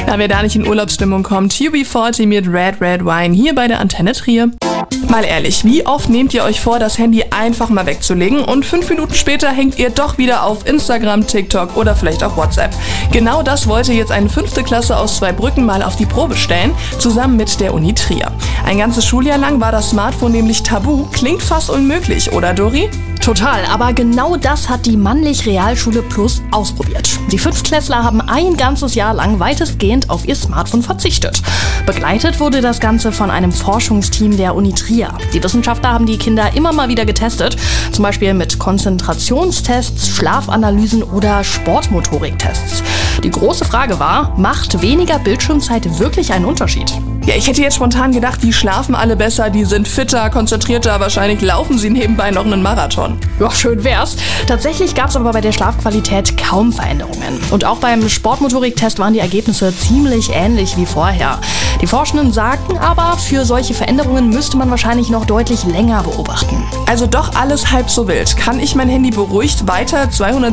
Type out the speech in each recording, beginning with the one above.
Na, wer da nicht in Urlaubsstimmung kommt, UB40 mit Red Red Wine hier bei der Antenne Trier. Mal ehrlich, wie oft nehmt ihr euch vor, das Handy einfach mal wegzulegen und 5 Minuten später hängt ihr doch wieder auf Instagram, TikTok oder vielleicht auch WhatsApp? Genau das wollte jetzt eine 5. Klasse aus Zweibrücken mal auf die Probe stellen, zusammen mit der Uni Trier. Ein ganzes Schuljahr lang war das Smartphone nämlich tabu. Klingt fast unmöglich, oder Dori? Total, aber genau das hat die Mannlich Realschule Plus ausprobiert. Die 5-Klässler haben ein ganzes Jahr lang weitestgehend auf ihr Smartphone verzichtet. Begleitet wurde das Ganze von einem Forschungsteam der Uni Trier. Die Wissenschaftler haben die Kinder immer mal wieder getestet, zum Beispiel mit Konzentrationstests, Schlafanalysen oder Sportmotoriktests. Die große Frage war, macht weniger Bildschirmzeit wirklich einen Unterschied? Ja, ich hätte jetzt spontan gedacht, die schlafen alle besser, die sind fitter, konzentrierter, wahrscheinlich laufen sie nebenbei noch einen Marathon. Ja, schön wär's. Tatsächlich gab's aber bei der Schlafqualität kaum Veränderungen. Und auch beim Sportmotoriktest waren die Ergebnisse ziemlich ähnlich wie vorher. Die Forschenden sagten aber, für solche Veränderungen müsste man wahrscheinlich noch deutlich länger beobachten. Also doch alles halb so wild. Kann ich mein Handy beruhigt weiter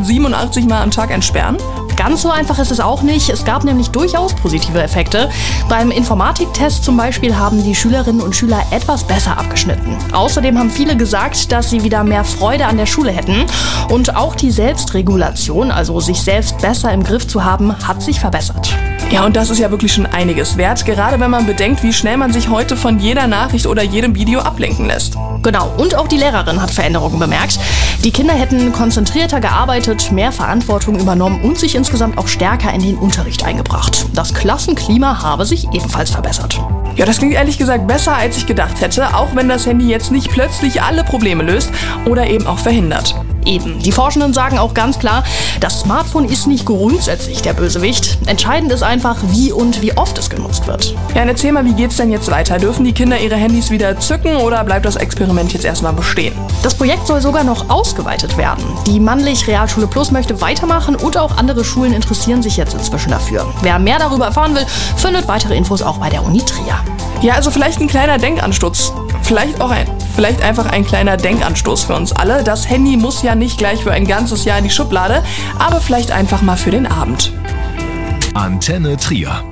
287 Mal am Tag entsperren? Ganz so einfach ist es auch nicht. Es gab nämlich durchaus positive Effekte. Beim Informatiktest zum Beispiel haben die Schülerinnen und Schüler etwas besser abgeschnitten. Außerdem haben viele gesagt, dass sie wieder mehr Freude an der Schule hätten. Und auch die Selbstregulation, also sich selbst besser im Griff zu haben, hat sich verbessert. Ja, und das ist ja wirklich schon einiges wert, gerade wenn man bedenkt, wie schnell man sich heute von jeder Nachricht oder jedem Video ablenken lässt. Genau, und auch die Lehrerin hat Veränderungen bemerkt. Die Kinder hätten konzentrierter gearbeitet, mehr Verantwortung übernommen und sich insgesamt auch stärker in den Unterricht eingebracht. Das Klassenklima habe sich ebenfalls verbessert. Ja, das klingt ehrlich gesagt besser, als ich gedacht hätte, auch wenn das Handy jetzt nicht plötzlich alle Probleme löst oder eben auch verhindert. Eben. Die Forschenden sagen auch ganz klar, das Smartphone ist nicht grundsätzlich der Bösewicht. Entscheidend ist einfach, wie und wie oft es genutzt wird. Ja, erzähl mal, wie geht's denn jetzt weiter? Dürfen die Kinder ihre Handys wieder zücken oder bleibt das Experiment jetzt erstmal bestehen? Das Projekt soll sogar noch ausgeweitet werden. Die Mannlich Realschule Plus möchte weitermachen und auch andere Schulen interessieren sich jetzt inzwischen dafür. Wer mehr darüber erfahren will, findet weitere Infos auch bei der Uni Trier. Ja, also vielleicht ein kleiner Denkanstoß. Vielleicht einfach ein kleiner Denkanstoß für uns alle. Das Handy muss ja nicht gleich für ein ganzes Jahr in die Schublade, aber vielleicht einfach mal für den Abend. Antenne Trier.